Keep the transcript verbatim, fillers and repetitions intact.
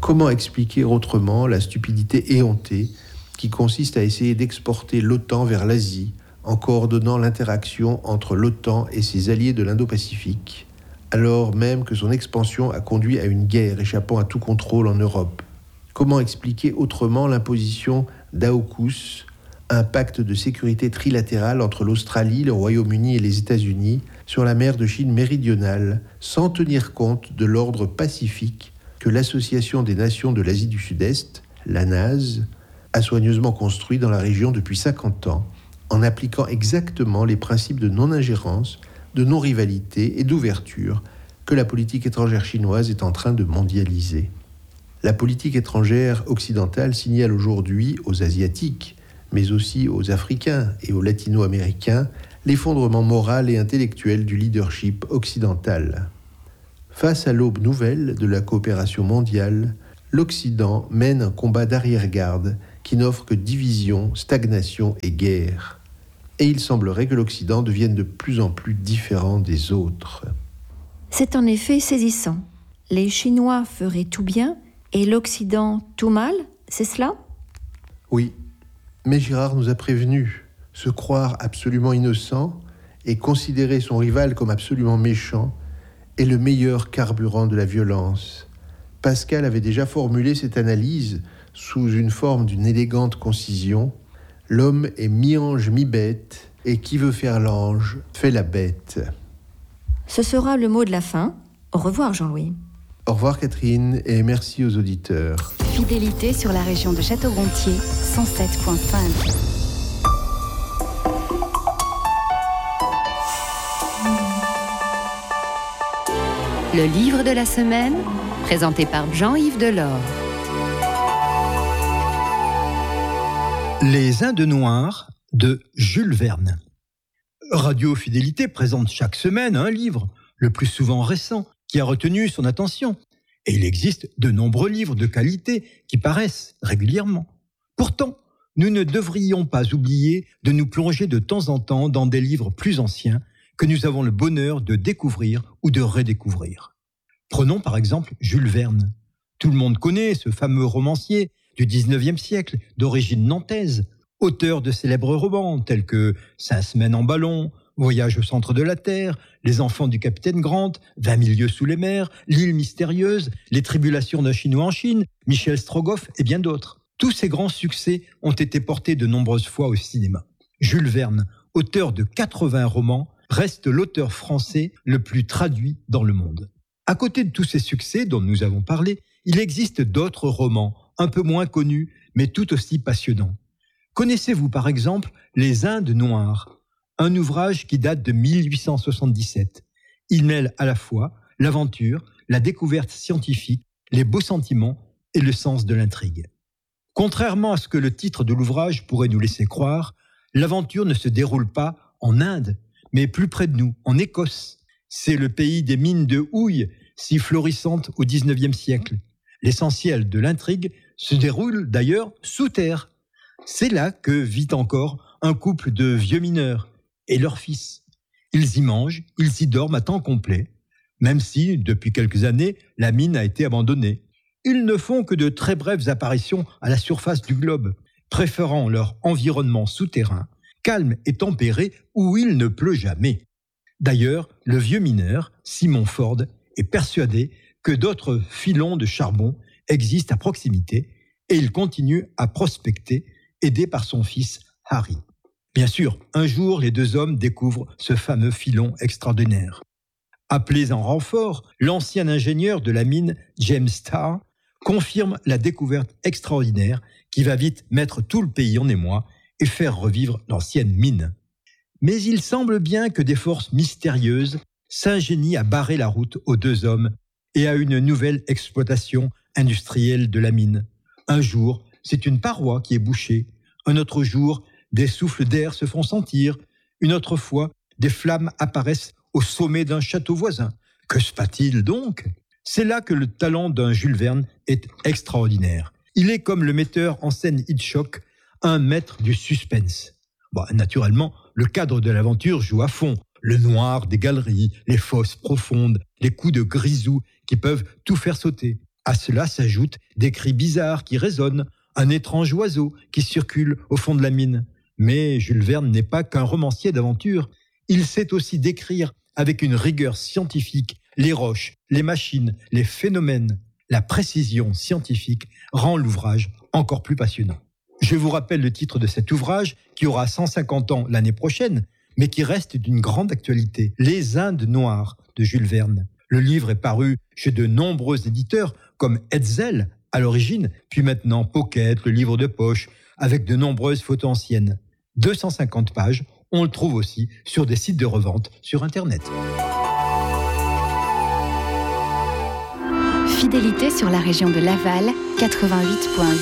Comment expliquer autrement la stupidité éhontée qui consiste à essayer d'exporter l'OTAN vers l'Asie en coordonnant l'interaction entre l'OTAN et ses alliés de l'Indo-Pacifique, alors même que son expansion a conduit à une guerre échappant à tout contrôle en Europe? Comment expliquer autrement l'imposition d'AUKUS, un pacte de sécurité trilatéral entre l'Australie, le Royaume-Uni et les États-Unis sur la mer de Chine méridionale, sans tenir compte de l'ordre pacifique que l'Association des Nations de l'Asie du Sud-Est, l'A N A S, a soigneusement construit dans la région depuis cinquante ans, en appliquant exactement les principes de non-ingérence, de non-rivalité et d'ouverture que la politique étrangère chinoise est en train de mondialiser. La politique étrangère occidentale signale aujourd'hui aux Asiatiques, mais aussi aux Africains et aux Latino-Américains, l'effondrement moral et intellectuel du leadership occidental. Face à l'aube nouvelle de la coopération mondiale, l'Occident mène un combat d'arrière-garde qui n'offre que division, stagnation et guerre. Et il semblerait que l'Occident devienne de plus en plus différent des autres. C'est en effet saisissant. Les Chinois feraient tout bien et l'Occident tout mal, c'est cela ? Oui, mais Girard nous a prévenus. Se croire absolument innocent et considérer son rival comme absolument méchant est le meilleur carburant de la violence. Pascal avait déjà formulé cette analyse sous une forme d'une élégante concision. L'homme est mi-ange, mi-bête, et qui veut faire l'ange fait la bête. Ce sera le mot de la fin. Au revoir Jean-Louis. Au revoir Catherine, et merci aux auditeurs. Fidélité sur la région de Château-Gontier, cent sept virgule cinq. Le livre de la semaine, présenté par Jean-Yves Delors. Les Indes noires de Jules Verne. Radio Fidélité présente chaque semaine un livre, le plus souvent récent, qui a retenu son attention. Et il existe de nombreux livres de qualité qui paraissent régulièrement. Pourtant, nous ne devrions pas oublier de nous plonger de temps en temps dans des livres plus anciens que nous avons le bonheur de découvrir ou de redécouvrir. Prenons par exemple Jules Verne. Tout le monde connaît ce fameux romancier du dix-neuvième siècle, d'origine nantaise, auteur de célèbres romans tels que Cinq semaines en ballon, Voyage au centre de la Terre, Les enfants du capitaine Grant, Vingt mille lieues sous les mers, L'île mystérieuse, Les tribulations d'un Chinois en Chine, Michel Strogoff et bien d'autres. Tous ces grands succès ont été portés de nombreuses fois au cinéma. Jules Verne, auteur de quatre-vingts romans, reste l'auteur français le plus traduit dans le monde. À côté de tous ces succès dont nous avons parlé, il existe d'autres romans, un peu moins connus, mais tout aussi passionnants. Connaissez-vous par exemple Les Indes noires, un ouvrage qui date de mille huit cent soixante-dix-sept. Il mêle à la fois l'aventure, la découverte scientifique, les beaux sentiments et le sens de l'intrigue. Contrairement à ce que le titre de l'ouvrage pourrait nous laisser croire, l'aventure ne se déroule pas en Inde, mais plus près de nous, en Écosse. C'est le pays des mines de houille, si florissantes au dix-neuvième siècle. L'essentiel de l'intrigue se déroule d'ailleurs sous terre. C'est là que vit encore un couple de vieux mineurs et leur fils. Ils y mangent, ils y dorment à temps complet, même si, depuis quelques années, la mine a été abandonnée. Ils ne font que de très brèves apparitions à la surface du globe, préférant leur environnement souterrain, calme et tempéré où il ne pleut jamais. D'ailleurs, le vieux mineur, Simon Ford, est persuadé que d'autres filons de charbon existent à proximité et il continue à prospecter, aidé par son fils Harry. Bien sûr, un jour, les deux hommes découvrent ce fameux filon extraordinaire. Appelé en renfort, l'ancien ingénieur de la mine, James Starr, confirme la découverte extraordinaire qui va vite mettre tout le pays en émoi et faire revivre l'ancienne mine. Mais il semble bien que des forces mystérieuses s'ingénient à barrer la route aux deux hommes et à une nouvelle exploitation industrielle de la mine. Un jour, c'est une paroi qui est bouchée. Un autre jour, des souffles d'air se font sentir. Une autre fois, des flammes apparaissent au sommet d'un château voisin. Que se passe-t-il donc ? C'est là que le talent d'un Jules Verne est extraordinaire. Il est comme le metteur en scène Hitchcock, un maître du suspense. Bon, naturellement, le cadre de l'aventure joue à fond. Le noir des galeries, les fosses profondes, les coups de grisou qui peuvent tout faire sauter. À cela s'ajoutent des cris bizarres qui résonnent, un étrange oiseau qui circule au fond de la mine. Mais Jules Verne n'est pas qu'un romancier d'aventure. Il sait aussi décrire avec une rigueur scientifique les roches, les machines, les phénomènes. La précision scientifique rend l'ouvrage encore plus passionnant. Je vous rappelle le titre de cet ouvrage qui aura cent cinquante ans l'année prochaine, mais qui reste d'une grande actualité. Les Indes noires de Jules Verne. Le livre est paru chez de nombreux éditeurs comme Hetzel à l'origine, puis maintenant Pocket, le livre de poche, avec de nombreuses photos anciennes. deux cent cinquante pages, on le trouve aussi sur des sites de revente sur Internet. Fidélité sur la région de Laval, quatre-vingt-huit virgule huit.